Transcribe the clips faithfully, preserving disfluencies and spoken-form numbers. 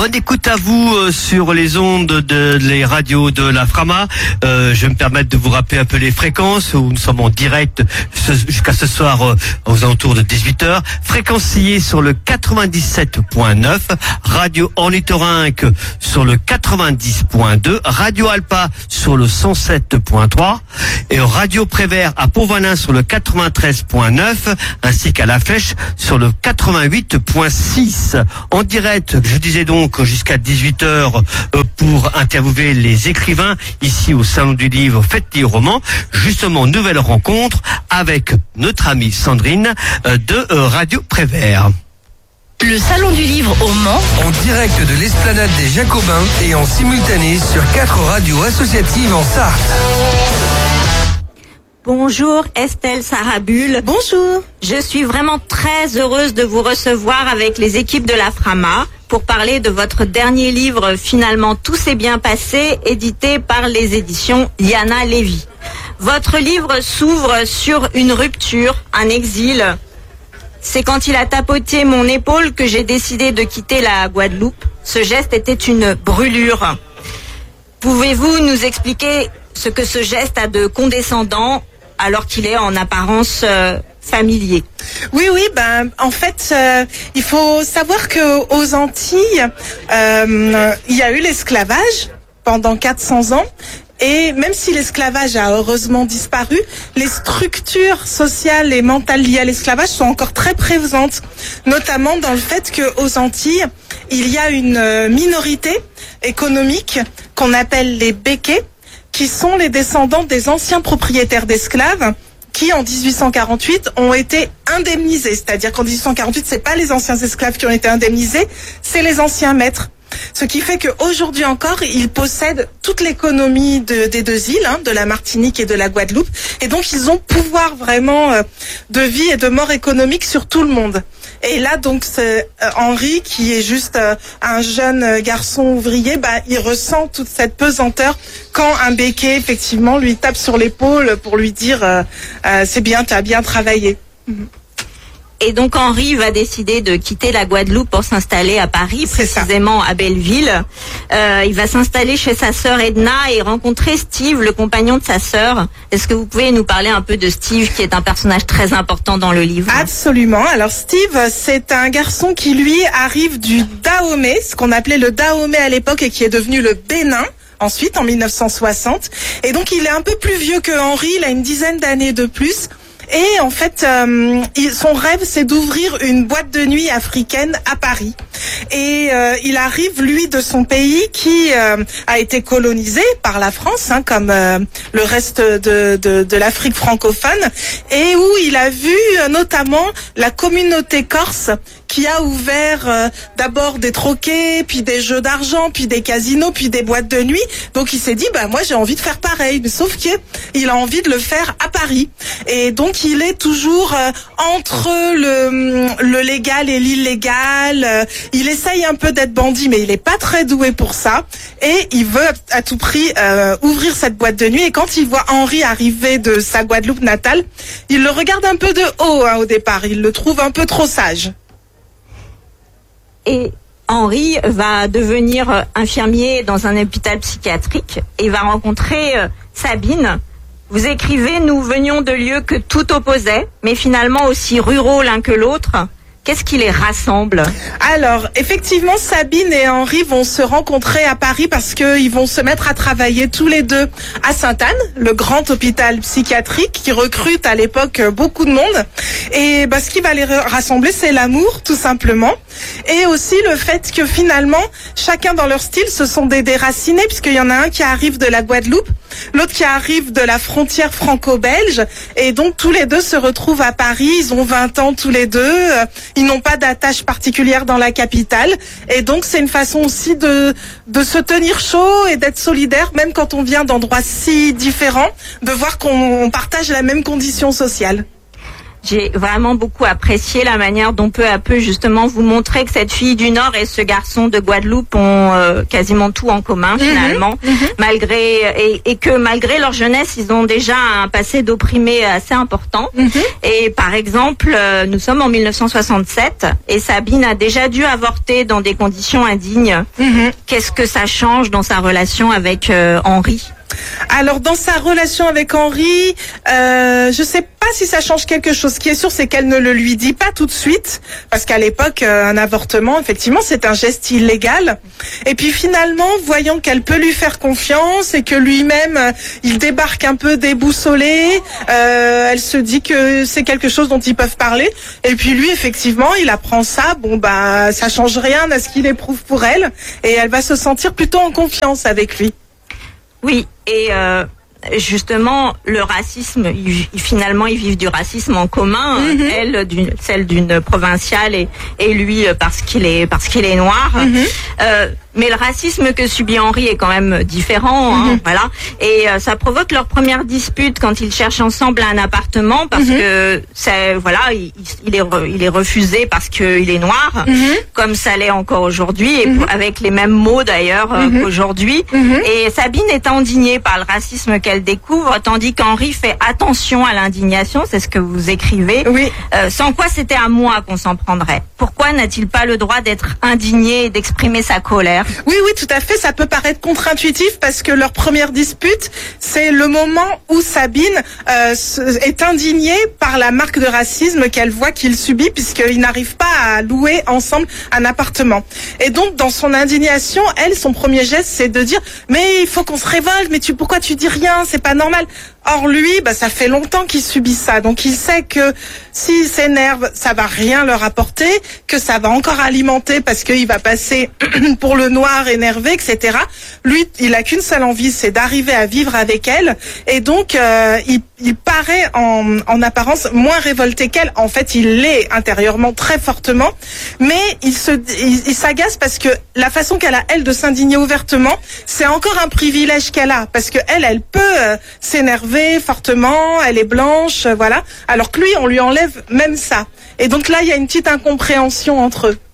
Bonne écoute à vous euh, sur les ondes de les radios de la Frama. Euh, je vais me permettre de vous rappeler un peu les fréquences où nous sommes en direct ce, jusqu'à ce soir euh, aux alentours de dix-huit heures. Fréquencier sur le quatre-vingt-dix-sept point neuf, Radio Ornithorynque sur le quatre-vingt-dix point deux, Radio Alpa sur le cent sept point trois et Radio Prévert à Pont-Valin sur le quatre-vingt-treize point neuf ainsi qu'à La Flèche sur le quatre-vingt-huit point six. En direct, je disais donc jusqu'à dix-huit heures pour interviewer les écrivains ici au Salon du Livre Fête des Romans. Justement, nouvelle rencontre avec notre amie Sandrine de Radio Prévert. Le Salon du Livre au Mans, en direct de l'Esplanade des Jacobins et en simultané sur quatre radios associatives en Sarthe. Bonjour Estelle Sarabul. Bonjour. Je suis vraiment très heureuse de vous recevoir avec les équipes de la Frama pour parler de votre dernier livre, Finalement tout s'est bien passé, édité par les éditions Liana Lévy. Votre livre s'ouvre sur une rupture, un exil. C'est quand il a tapoté mon épaule que j'ai décidé de quitter la Guadeloupe. Ce geste était une brûlure. Pouvez-vous nous expliquer ce que ce geste a de condescendant alors qu'il est en apparence euh, familier? Oui, oui, ben en fait, euh, il faut savoir que aux Antilles, euh, il y a eu l'esclavage pendant quatre cents ans. Et même si l'esclavage a heureusement disparu, les structures sociales et mentales liées à l'esclavage sont encore très présentes, notamment dans le fait qu'aux Antilles, il y a une minorité économique qu'on appelle les Békés, qui sont les descendants des anciens propriétaires d'esclaves, qui en dix-huit cent quarante-huit ont été indemnisés. C'est-à-dire qu'en dix-huit cent quarante-huit, c'est pas les anciens esclaves qui ont été indemnisés, c'est les anciens maîtres. Ce qui fait qu'aujourd'hui encore, ils possèdent toute l'économie de, des deux îles, hein, de la Martinique et de la Guadeloupe. Et donc, ils ont pouvoir vraiment euh, de vie et de mort économique sur tout le monde. Et là, donc, c'est euh, Henri, qui est juste euh, un jeune euh, garçon ouvrier, bah, il ressent toute cette pesanteur quand un béquet, effectivement, lui tape sur l'épaule pour lui dire euh, euh, « c'est bien, tu as bien travaillé ». Et donc Henri va décider de quitter la Guadeloupe pour s'installer à Paris, précisément à Belleville. Euh, il va s'installer chez sa sœur Edna et rencontrer Steve, le compagnon de sa sœur. Est-ce que vous pouvez nous parler un peu de Steve, qui est un personnage très important dans le livre? Absolument. Alors Steve, c'est un garçon qui lui arrive du Dahomey, ce qu'on appelait le Dahomey à l'époque et qui est devenu le Bénin. Ensuite, en mille neuf cent soixante. Et donc, il est un peu plus vieux que Henri, il a une dizaine d'années de plus. Et en fait, euh, son rêve, c'est d'ouvrir une boîte de nuit africaine à Paris. Et euh, il arrive, lui, de son pays qui euh, a été colonisé par la France, hein, comme euh, le reste de, de, de l'Afrique francophone, et où il a vu euh, notamment la communauté corse qui a ouvert euh, d'abord des troquets, puis des jeux d'argent, puis des casinos, puis des boîtes de nuit. Donc il s'est dit, bah moi j'ai envie de faire pareil, mais sauf qu'il a envie de le faire à Paris. Et donc il est toujours euh, entre le, le légal et l'illégal. Euh, il essaye un peu d'être bandit, mais il est pas très doué pour ça. Et il veut à tout prix euh, ouvrir cette boîte de nuit. Et quand il voit Henri arriver de sa Guadeloupe natale, il le regarde un peu de haut, hein, au départ. Il le trouve un peu trop sage. Et Henri va devenir infirmier dans un hôpital psychiatrique et va rencontrer Sabine. Vous écrivez « Nous venions de lieux que tout opposait, mais finalement aussi ruraux l'un que l'autre ». Qu'est-ce qui les rassemble? Alors, effectivement, Sabine et Henri vont se rencontrer à Paris parce qu'ils vont se mettre à travailler tous les deux à Sainte-Anne, le grand hôpital psychiatrique qui recrute à l'époque beaucoup de monde. Et bah, ce qui va les rassembler, c'est l'amour, tout simplement. Et aussi le fait que finalement, chacun dans leur style, ce sont des déracinés, puisqu'il y en a un qui arrive de la Guadeloupe, l'autre qui arrive de la frontière franco-belge. Et donc, tous les deux se retrouvent à Paris. Ils ont vingt ans tous les deux. Ils n'ont pas d'attache particulière dans la capitale. Et donc, c'est une façon aussi de, de se tenir chaud et d'être solidaire, même quand on vient d'endroits si différents, de voir qu'on partage la même condition sociale. J'ai vraiment beaucoup apprécié la manière dont peu à peu justement vous montrez que cette fille du Nord et ce garçon de Guadeloupe ont euh, quasiment tout en commun finalement, mmh, mmh. malgré et, et que malgré leur jeunesse, ils ont déjà un passé d'opprimés assez important. Mmh. Et par exemple, euh, nous sommes en mille neuf cent soixante-sept et Sabine a déjà dû avorter dans des conditions indignes. Mmh. Qu'est-ce que ça change dans sa relation avec euh, Henri ? Alors dans sa relation avec Henri, euh, je sais pas si ça change quelque chose. Ce qui est sûr, c'est qu'elle ne le lui dit pas tout de suite, parce qu'à l'époque, euh, un avortement, effectivement, c'est un geste illégal. Et puis finalement, voyant qu'elle peut lui faire confiance et que lui-même, euh, il débarque un peu déboussolé, euh, elle se dit que c'est quelque chose dont ils peuvent parler. Et puis lui, effectivement, il apprend ça. Bon bah, ça change rien à ce qu'il éprouve pour elle, et elle va se sentir plutôt en confiance avec lui. Oui, et euh, justement, le racisme, il, il, finalement, ils vivent du racisme en commun. Mm-hmm. Elle, d'une, celle d'une provinciale, et, et lui parce qu'il est parce qu'il est noir. Mm-hmm. Euh, mais le racisme que subit Henri est quand même différent, hein, mm-hmm. voilà. Et euh, ça provoque leur première dispute quand ils cherchent ensemble un appartement, parce mm-hmm. que c'est voilà, il, il est re, il est refusé parce que il est noir, mm-hmm. comme ça l'est encore aujourd'hui, et mm-hmm. avec les mêmes mots d'ailleurs euh, mm-hmm. qu'aujourd'hui. Mm-hmm. Et Sabine est indignée par le racisme qu'elle découvre, tandis qu'Henri fait attention à l'indignation. C'est ce que vous écrivez. Oui. Euh, sans quoi c'était à moi qu'on s'en prendrait. Pourquoi n'a-t-il pas le droit d'être indigné et d'exprimer sa colère ? Oui, oui, tout à fait. Ça peut paraître contre-intuitif parce que leur première dispute, c'est le moment où Sabine euh, est indignée par la marque de racisme qu'elle voit qu'il subit, puisqu'ils n'arrivent pas à louer ensemble un appartement. Et donc, dans son indignation, elle, son premier geste, c'est de dire « Mais il faut qu'on se révolte, mais tu, pourquoi tu dis rien ? C'est pas normal !» Or lui, bah, ça fait longtemps qu'il subit ça, donc il sait que s'il s'énerve, ça va rien leur apporter, que ça va encore alimenter parce qu'il va passer pour le noir énervé, et cetera. Lui, il a qu'une seule envie, c'est d'arriver à vivre avec elle, et donc euh, il, il paraît en, en apparence moins révolté qu'elle. En fait, il l'est intérieurement très fortement, mais il se, il, il s'agace parce que la façon qu'elle a elle de s'indigner ouvertement, c'est encore un privilège qu'elle a, parce que elle, elle peut euh, s'énerver fortement, elle est blanche, euh, voilà. Alors que lui, on lui enlève même ça. Et donc là, il y a une petite incompréhension entre eux.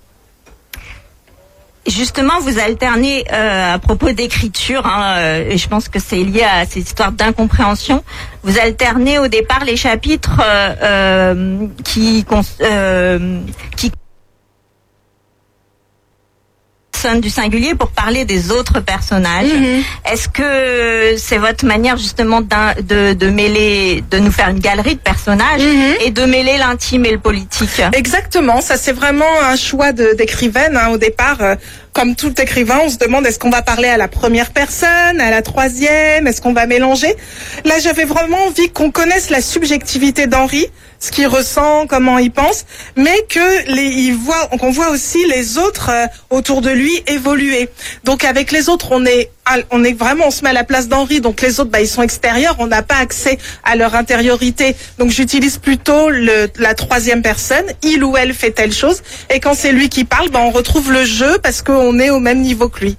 Justement, vous alternez euh, à propos d'écriture, hein, euh, et je pense que c'est lié à ces histoires d'incompréhension. Vous alternez au départ les chapitres euh, euh, qui euh, qui du singulier pour parler des autres personnages. Mmh. Est-ce que c'est votre manière justement de, de mêler, de nous faire une galerie de personnages mmh. et de mêler l'intime et le politique? Exactement, ça c'est vraiment un choix de, d'écrivaine, hein, au départ. Euh, comme tout écrivain, on se demande est-ce qu'on va parler à la première personne, à la troisième, est-ce qu'on va mélanger? Là, j'avais vraiment envie qu'on connaisse la subjectivité d'Henri, ce qu'il ressent, comment il pense, mais que les, il voit, qu'on voit aussi les autres euh, autour de lui évoluer. Donc avec les autres, on est, on est vraiment, on se met à la place d'Henri. Donc les autres, bah ils sont extérieurs, on n'a pas accès à leur intériorité. Donc j'utilise plutôt le, la troisième personne, il ou elle fait telle chose, et quand c'est lui qui parle, bah on retrouve le jeu parce qu'on est au même niveau que lui.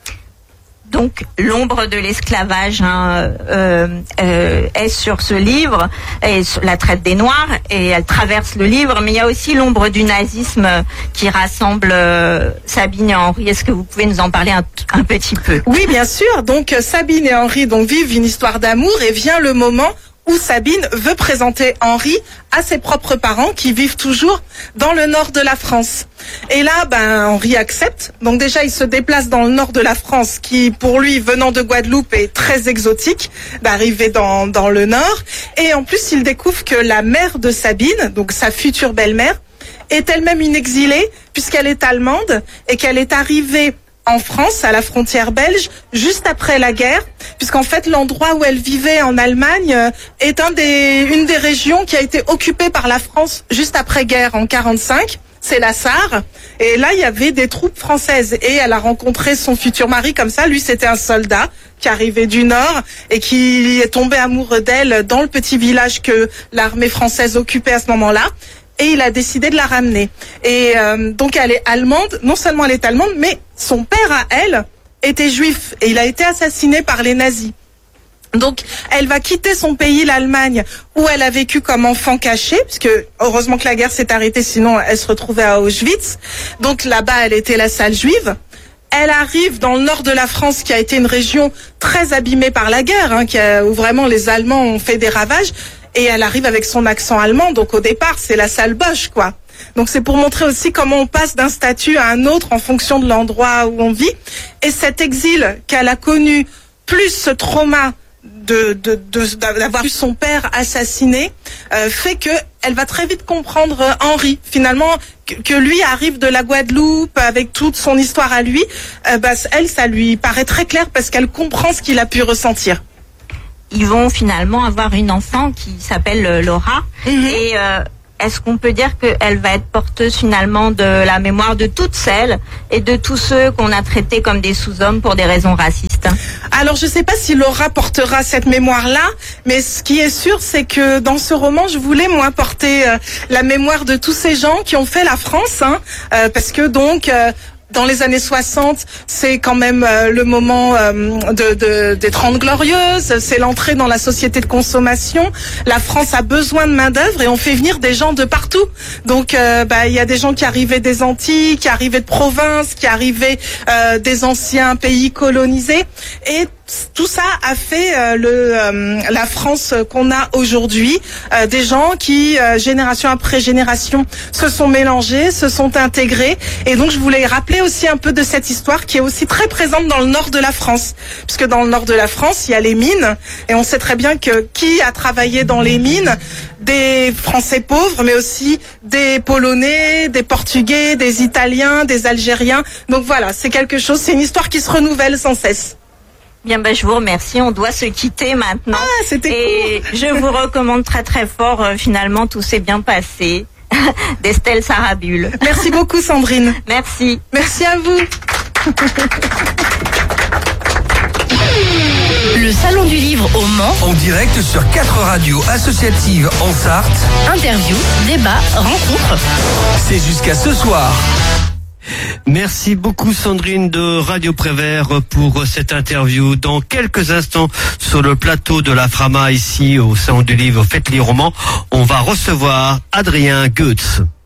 Donc l'ombre de l'esclavage hein, euh, euh, est sur ce livre, et la traite des Noirs, et elle traverse le livre, mais il y a aussi l'ombre du nazisme qui rassemble euh, Sabine et Henri. Est-ce que vous pouvez nous en parler un, un petit peu? Oui, bien sûr. Donc Sabine et Henri donc, vivent une histoire d'amour, et vient le moment où Sabine veut présenter Henri à ses propres parents qui vivent toujours dans le nord de la France. Et là, ben, Henri accepte. Donc déjà, il se déplace dans le nord de la France, qui, pour lui, venant de Guadeloupe, est très exotique d'arriver dans, dans le nord. Et en plus, il découvre que la mère de Sabine, donc sa future belle-mère, est elle-même une exilée, puisqu'elle est allemande et qu'elle est arrivée en France, à la frontière belge, juste après la guerre, puisqu'en fait l'endroit où elle vivait en Allemagne est un des, une des régions qui a été occupée par la France juste après-guerre en quarante-cinq. C'est la Sarre, et là il y avait des troupes françaises, et elle a rencontré son futur mari comme ça. Lui, c'était un soldat qui arrivait du Nord et qui est tombé amoureux d'elle dans le petit village que l'armée française occupait à ce moment-là. Et il a décidé de la ramener. Et euh, donc elle est allemande, non seulement elle est allemande, mais son père à elle était juif, et il a été assassiné par les nazis. Donc, elle va quitter son pays, l'Allemagne, où elle a vécu comme enfant caché, puisque heureusement que la guerre s'est arrêtée, sinon elle se retrouvait à Auschwitz. Donc là-bas, elle était la sale juive. Elle arrive dans le nord de la France, qui a été une région très abîmée par la guerre, hein, qui a, où vraiment les Allemands ont fait des ravages. Et elle arrive avec son accent allemand, donc au départ, c'est la sale boche, quoi. Donc c'est pour montrer aussi comment on passe d'un statut à un autre en fonction de l'endroit où on vit. Et cet exil qu'elle a connu, plus ce trauma de, de, de, d'avoir vu son père assassiné, euh, fait que elle va très vite comprendre euh, Henri, finalement, que, que lui arrive de la Guadeloupe avec toute son histoire à lui. Euh, bah, elle, ça lui paraît très clair parce qu'elle comprend ce qu'il a pu ressentir. Ils vont finalement avoir une enfant qui s'appelle Laura. Mmh. Et euh, est-ce qu'on peut dire qu'elle va être porteuse finalement de la mémoire de toutes celles et de tous ceux qu'on a traités comme des sous-hommes pour des raisons racistes? Alors je sais pas si Laura portera cette mémoire-là, mais ce qui est sûr, c'est que dans ce roman, je voulais moi porter euh, la mémoire de tous ces gens qui ont fait la France, hein, euh, parce que donc... Euh, Dans les années soixante, c'est quand même euh, le moment euh, de, de, des Trente Glorieuses, c'est l'entrée dans la société de consommation. La France a besoin de main d'œuvre et on fait venir des gens de partout. Donc, euh, bah, il y a des gens qui arrivaient des Antilles, qui arrivaient de province, qui arrivaient euh, des anciens pays colonisés. Et tout ça a fait euh, le, euh, la France qu'on a aujourd'hui. Euh, des gens qui, euh, génération après génération, se sont mélangés, se sont intégrés. Et donc, je voulais rappeler aussi un peu de cette histoire qui est aussi très présente dans le nord de la France. Puisque dans le nord de la France, il y a les mines. Et on sait très bien que qui a travaillé dans les mines? Des Français pauvres, mais aussi des Polonais, des Portugais, des Italiens, des Algériens. Donc voilà, c'est quelque chose, c'est une histoire qui se renouvelle sans cesse. Bien, ben, je vous remercie. On doit se quitter maintenant. Ah, c'était Et cool. je vous recommande très très fort, euh, finalement, Tout s'est bien passé, d'Estelle Sarabul. Merci beaucoup, Sandrine. Merci. Merci à vous. Le Salon du Livre au Mans. En direct sur quatre radios associatives en Sarthe. Interview, débat, rencontre. C'est jusqu'à ce soir. Merci beaucoup Sandrine de Radio Prévert pour cette interview. Dans quelques instants, sur le plateau de la Frama, ici au Salon du Livre Faites les romans, on va recevoir Adrien Goetz.